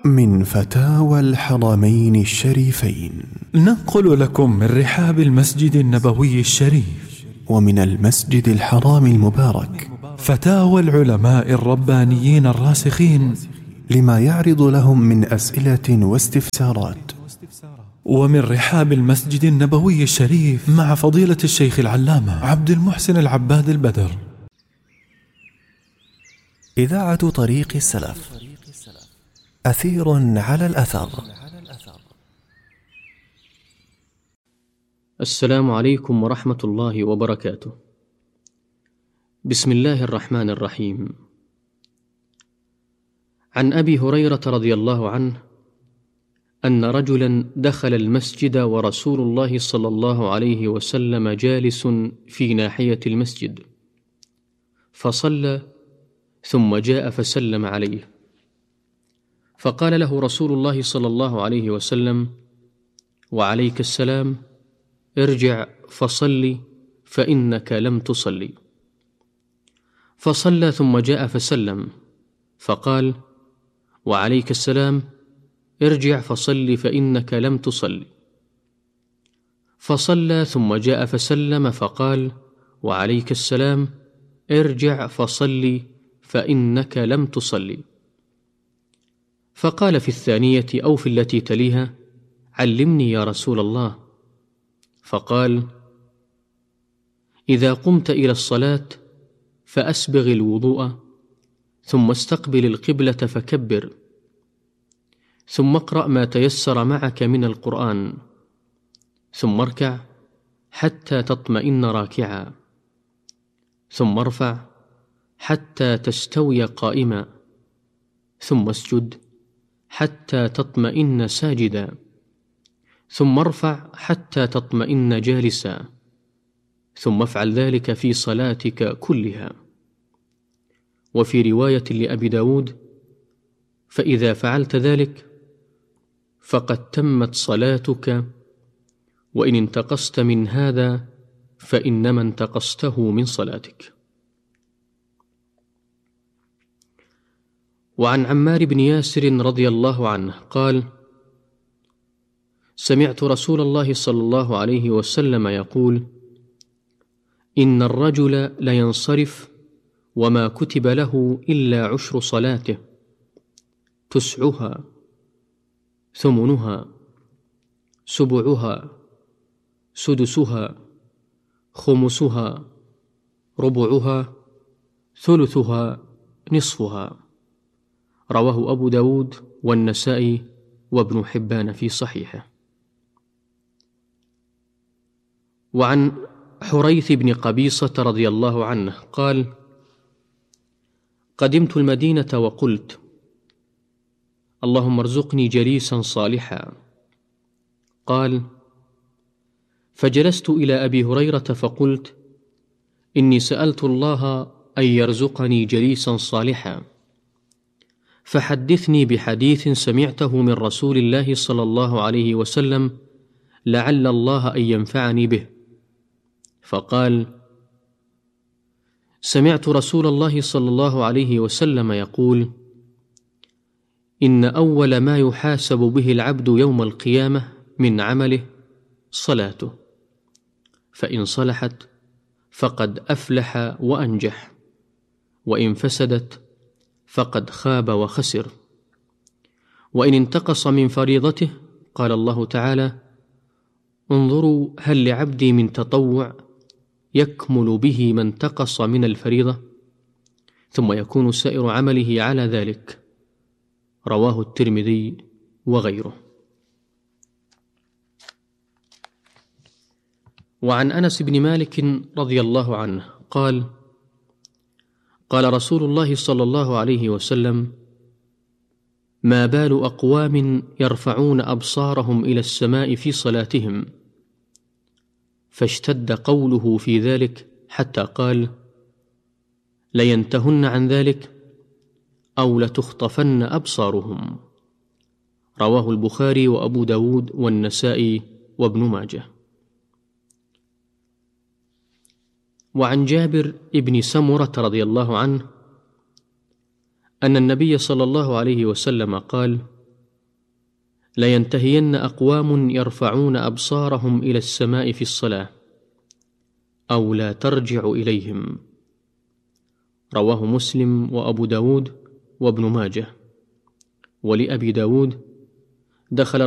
من فتاوى الحرمين الشريفين، ننقل لكم من رحاب المسجد النبوي الشريف ومن المسجد الحرام المبارك فتاوى العلماء الربانيين الراسخين لما يعرض لهم من أسئلة واستفسارات. ومن رحاب المسجد النبوي الشريف مع فضيلة الشيخ العلامة عبد المحسن العباد البدر. إذاعة طريق السلف، أثير على الأثر. السلام عليكم ورحمة الله وبركاته. بسم الله الرحمن الرحيم. عن أبي هريرة رضي الله عنه أن رجلا دخل المسجد ورسول الله صلى الله عليه وسلم جالس في ناحية المسجد، فصلى ثم جاء فسلم عليه، فقال له رسول الله صلى الله عليه وسلم: وعليك السلام، ارجع فصل فإنك لم تصلي. فصلى ثم جاء فسلم، فقال: وعليك السلام، ارجع فصل فإنك لم تصلي. فصلى ثم جاء فسلم، فقال: وعليك السلام، ارجع فصل فإنك لم تصلي. فقال في الثانية أو في التي تليها: علمني يا رسول الله. فقال: إذا قمت إلى الصلاة فأسبغ الوضوء، ثم استقبل القبلة فكبر، ثم اقرأ ما تيسر معك من القرآن، ثم اركع حتى تطمئن راكعا، ثم ارفع حتى تستوي قائما، ثم اسجد حتى تطمئن ساجدا، ثم ارفع حتى تطمئن جالسا، ثم افعل ذلك في صلاتك كلها. وفي رواية لأبي داود: فإذا فعلت ذلك فقد تمت صلاتك، وإن انتقصت من هذا فإنما انتقصته من صلاتك. وعن عمار بن ياسر رضي الله عنه قال: سمعت رسول الله صلى الله عليه وسلم يقول: إن الرجل لينصرف وما كتب له إلا عشر صلاته، تسعها، ثمنها، سبعها، سدسها، خمسها، ربعها، ثلثها، نصفها. رواه أبو داود والنسائي وابن حبان في صحيحه. وعن حريث بن قبيصة رضي الله عنه قال: قدمت المدينة وقلت: اللهم ارزقني جليسا صالحا. قال: فجلست إلى أبي هريرة فقلت: إني سألت الله أن يرزقني جليسا صالحا، فحدثني بحديث سمعته من رسول الله صلى الله عليه وسلم لعل الله أن ينفعني به. فقال: سمعت رسول الله صلى الله عليه وسلم يقول: إن أول ما يحاسب به العبد يوم القيامة من عمله صلاته، فإن صلحت فقد أفلح وأنجح، وإن فسدت فقد خاب وخسر. وإن انتقص من فريضته قال الله تعالى: انظروا هل لعبدي من تطوع يكمل به ما انتقص من الفريضة، ثم يكون سائر عمله على ذلك. رواه الترمذي وغيره. وعن أنس بن مالك رضي الله عنه قال: قال رسول الله صلى الله عليه وسلم: ما بال أقوام يرفعون أبصارهم إلى السماء في صلاتهم؟ فاشتد قوله في ذلك حتى قال: لينتهن عن ذلك أو لتخطفن أبصارهم. رواه البخاري وأبو داود والنسائي وابن ماجه. وعن جابر بن سمرة رضي الله عنه أن النبي صلى الله عليه وسلم قال: لينتهين أقوام يرفعون أبصارهم إلى السماء في الصلاة أو لا ترجع إليهم. رواه مسلم وأبو داود وابن ماجه. ولأبي داود: دخل